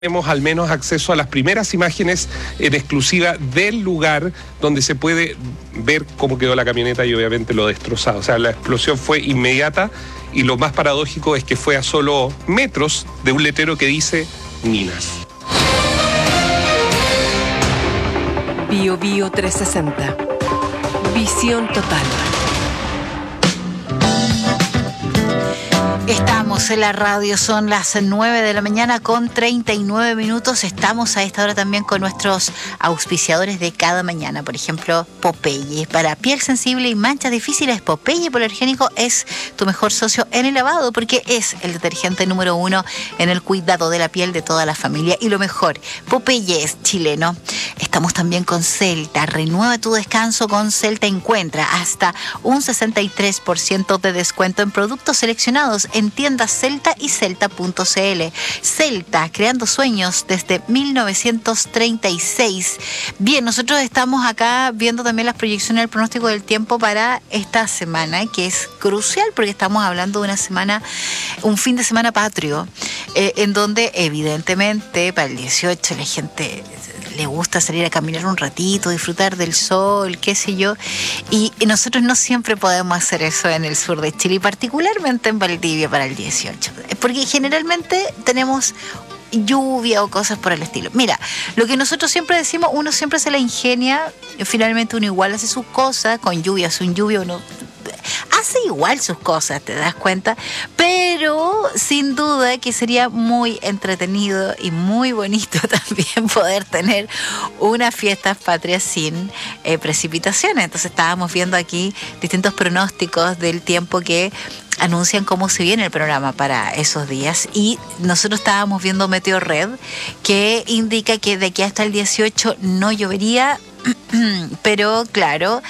Tenemos al menos acceso a las primeras imágenes en exclusiva del lugar donde se puede ver cómo quedó la camioneta y obviamente lo destrozado. O sea, la explosión fue inmediata y lo más paradójico es que fue a solo metros de un letrero que dice Minas. Bio Bio 360. Visión total. Estamos en la radio, son las 9 de la mañana con 39 minutos. Estamos a esta hora también con nuestros auspiciadores de cada mañana. Por ejemplo, Popeye. Para piel sensible y manchas difíciles, Popeye Polergénico es tu mejor socio en el lavado porque es el detergente número 1 en el cuidado de la piel de toda la familia. Y lo mejor, Popeye es chileno. Estamos también con Celta. Renueva tu descanso con Celta. Encuentra hasta un 63% de descuento en productos seleccionados en tiendas Celta y Celta.cl. Celta, creando sueños desde 1936. Bien, nosotros estamos acá viendo también las proyecciones del pronóstico del tiempo para esta semana, que es crucial porque estamos hablando de una semana, un fin de semana patrio, en donde evidentemente para el 18 la gente le gusta salir a caminar un ratito, disfrutar del sol, qué sé yo, y nosotros no siempre podemos hacer eso en el sur de Chile y particularmente en Valdivia para el 18, porque generalmente tenemos lluvia o cosas por el estilo. Mira, lo que nosotros siempre decimos, uno siempre se la ingenia, finalmente uno igual hace sus cosas, con lluvia, sin lluvia, uno hace igual sus cosas, ¿te das cuenta? Pero sin duda que sería muy entretenido y muy bonito también poder tener unas fiestas patrias sin precipitaciones. Entonces estábamos viendo aquí distintos pronósticos del tiempo que anuncian cómo se viene el programa para esos días, y nosotros estábamos viendo Meteorred, que indica que de aquí hasta el 18 no llovería, pero claro,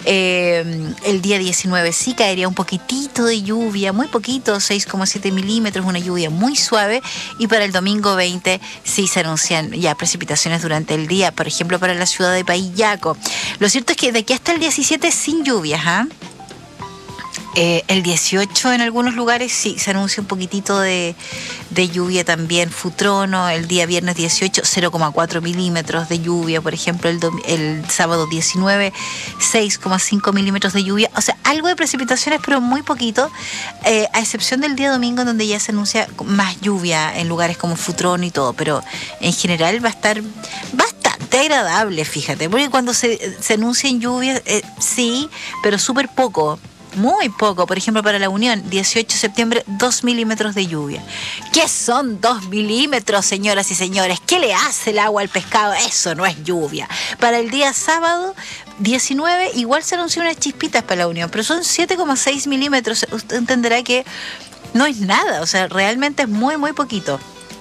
el día 19 sí caería un poquitito de lluvia, muy poquito, 6,7 milímetros, una lluvia muy suave, y para el domingo 20 sí se anuncian ya precipitaciones durante el día, por ejemplo para la ciudad de Pahillaco. Lo cierto es que de aquí hasta el 17 sin lluvias, ¿ah? El 18 en algunos lugares sí se anuncia un poquitito de lluvia también. Futrono, el día viernes 18, 0,4 milímetros de lluvia. Por ejemplo, el sábado 19, 6,5 milímetros de lluvia. O sea, algo de precipitaciones, pero muy poquito, a excepción del día domingo, en donde ya se anuncia más lluvia en lugares como Futrono y todo. Pero en general va a estar bastante agradable, fíjate, porque cuando se anuncian lluvias, sí, pero súper poco. Muy poco. Por ejemplo, para La Unión, 18 de septiembre, 2 milímetros de lluvia. ¿Qué son 2 milímetros, señoras y señores? ¿Qué le hace el agua al pescado? Eso no es lluvia. Para el día sábado, 19, igual se anuncian unas chispitas para La Unión, pero son 7,6 milímetros. Usted entenderá que no es nada. O sea, realmente es muy, muy poquito.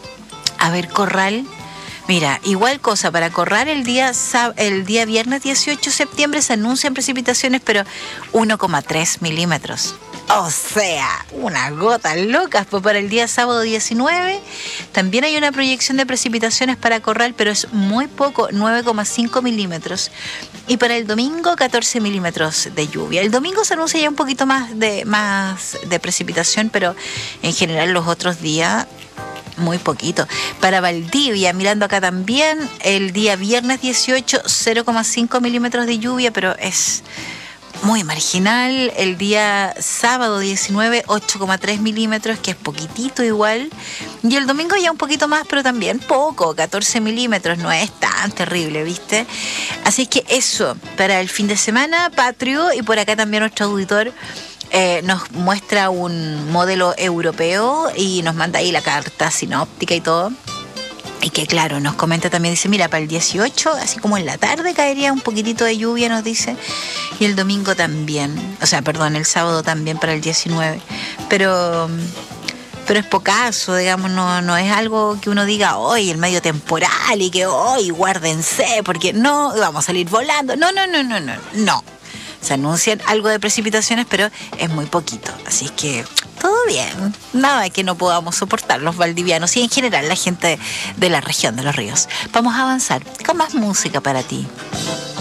A ver, Corral. Mira, igual cosa, para Corral el día viernes 18 de septiembre se anuncian precipitaciones, pero 1,3 milímetros. O sea, una gota loca. Pues para el día sábado 19 también hay una proyección de precipitaciones para Corral, pero es muy poco, 9,5 milímetros. Y para el domingo 14 milímetros de lluvia. El domingo se anuncia ya un poquito más de precipitación, pero en general los otros días muy poquito. Para Valdivia, mirando acá también, el día viernes 18, 0,5 milímetros de lluvia, pero es muy marginal. El día sábado 19, 8,3 milímetros, que es poquitito igual. Y el domingo ya un poquito más, pero también poco, 14 milímetros, no es tan terrible, ¿viste? Así que eso, para el fin de semana patrio, y por acá también nuestro auditor nos muestra un modelo europeo y nos manda ahí la carta sinóptica y todo. Y que claro, nos comenta también, dice, mira, para el 18, así como en la tarde caería un poquitito de lluvia, nos dice. Y el domingo también, o sea, perdón, el sábado también para el 19. Pero es pocaso, digamos, no es algo que uno diga hoy el medio temporal y que hoy guárdense porque no vamos a salir volando. No. Se anuncian algo de precipitaciones, pero es muy poquito. Así que todo bien. Nada que no podamos soportar los valdivianos y en general la gente de la región de los ríos. Vamos a avanzar con más música para ti.